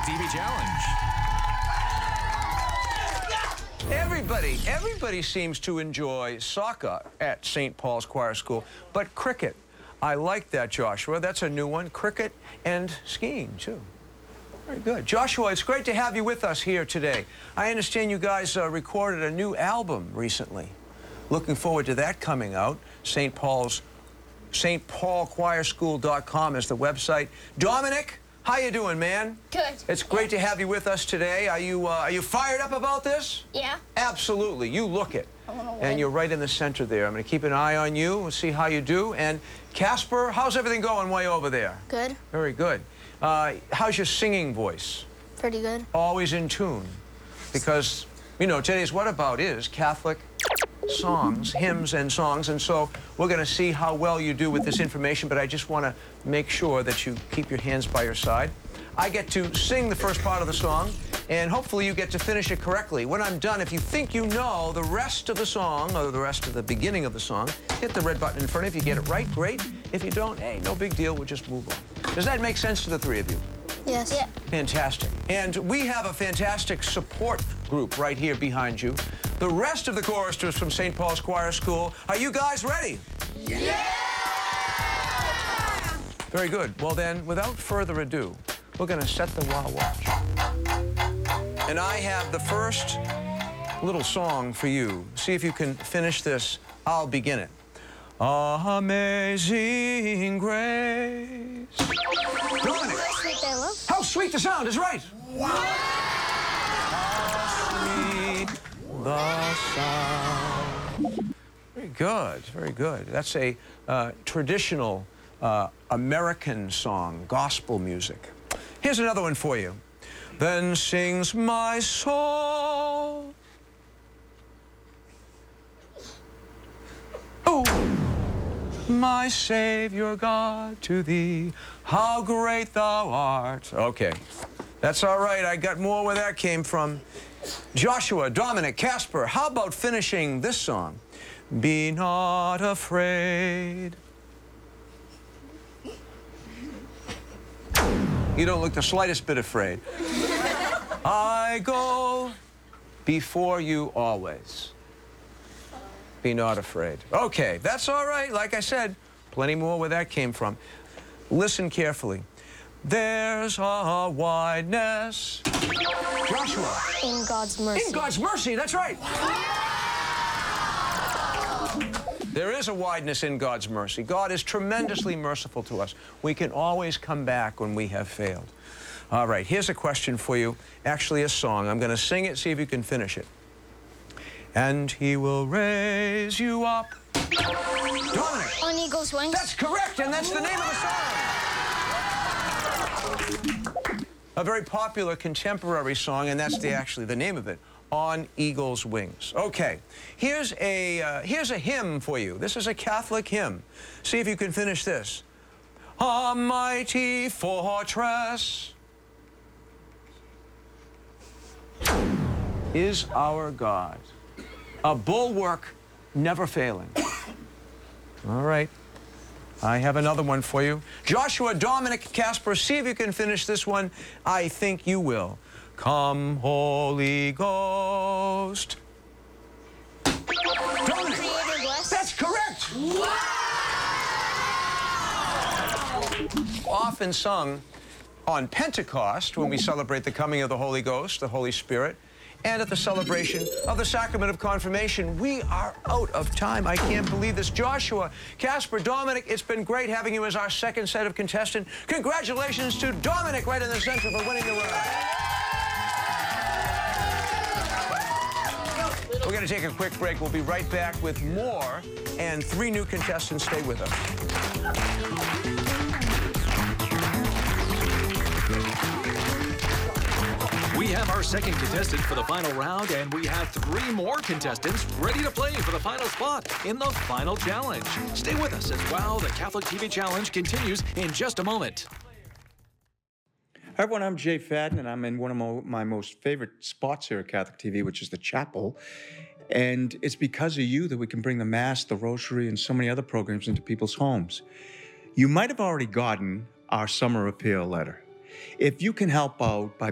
Catholic TV Challenge. Everybody seems to enjoy soccer at St. Paul's Choir School, but cricket, I like that, Joshua. That's a new one. Cricket and skiing, too. Very good. Joshua, it's great to have you with us here today. I understand you guys recorded a new album recently. Looking forward to that coming out. StPaulChoirschool.com is the website. Dominic, how you doing, man? Good. It's great to have you with us today. Are you fired up about this? Yeah. Absolutely. You look it. I wanna win. And you're right in the center there. I'm going to keep an eye on you and see how you do. And Casper, how's everything going way over there? Good. Very good. How's your singing voice? Pretty good. Always in tune. Because, you know, today's What About is Catholic songs, hymns and songs, and so we're going to see how well you do with this information, but I just want to make sure that you keep your hands by your side. I get to sing the first part of the song, and hopefully you get to finish it correctly. When I'm done, if you think you know the rest of the song, or the rest of the beginning of the song, hit the red button in front. If you get it right, great. If you don't, hey, no big deal, we'll just move on. Does that make sense to the three of you? Yes. Yeah. Fantastic. And we have a fantastic support group right here behind you. The rest of the choristers from St. Paul's Choir School. Are you guys ready? Yeah! Very good. Well then, without further ado, we're going to set the Wow Watch. And I have the first little song for you. See if you can finish this. I'll begin it. Amazing grace. Dominic. How sweet the sound is right. Wow. How sweet the sound. Very good, very good. That's a traditional American song, gospel music. Here's another one for you. Then sings my soul. Oh. My Savior God, to thee, how great thou art. Okay, that's all right. I got more where that came from. Joshua, Dominic, Casper, how about finishing this song? Be not afraid. You don't look the slightest bit afraid. I go before you always. Be not afraid. Okay, that's all right. Like I said, plenty more where that came from. Listen carefully. There's a wideness. Joshua. In God's mercy. In God's mercy, that's right. There is a wideness in God's mercy. God is tremendously merciful to us. We can always come back when we have failed. All right, here's a question for you. Actually, a song. I'm going to sing it, see if you can finish it. And he will raise you up. Dominic. On eagle's wings. That's correct, and that's the name of the song. A very popular contemporary song, and that's actually the name of it. On Eagle's Wings. Okay, here's a hymn for you. This is a Catholic hymn. See if you can finish this. A mighty fortress is our God. A bulwark never failing. All right. I have another one for you. Joshua, Dominic, Casper, see if you can finish this one. I think you will. Come, Holy Ghost. Dominic. Creator blessed. That's correct. Wow. Often sung on Pentecost when we celebrate the coming of the Holy Ghost, the Holy Spirit, and at the celebration of the Sacrament of Confirmation. We are out of time. I can't believe this. Joshua, Casper, Dominic, it's been great having you as our second set of contestants. Congratulations to Dominic right in the center for winning the round. We're going to take a quick break. We'll be right back with more, and 3 new contestants. Stay with us. We have our second contestant for the final round, and we have 3 more contestants ready to play for the final spot in the final challenge. Stay with us as Wow, the Catholic TV Challenge continues in just a moment. Hi everyone, I'm Jay Fadden, and I'm in one of my most favorite spots here at Catholic TV, which is the chapel. And it's because of you that we can bring the Mass, the Rosary, and so many other programs into people's homes. You might have already gotten our summer appeal letter. If you can help out by